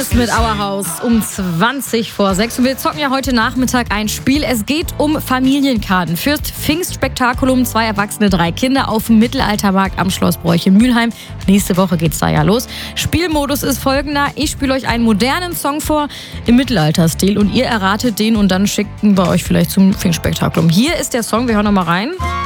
Dennis mit Auerhaus um 20:20. Und wir zocken ja heute Nachmittag ein Spiel. Es geht um Familienkarten fürs Pfingstspektakulum. 2 Erwachsene, 3 Kinder auf dem Mittelaltermarkt am Schloss Bräuche Mülheim. Nächste Woche geht's da ja los. Spielmodus ist folgender. Ich spiele euch einen modernen Song vor im Mittelalterstil und ihr erratet den und dann schicken wir euch vielleicht zum Pfingstspektakulum. Hier ist der Song, wir hören noch mal rein.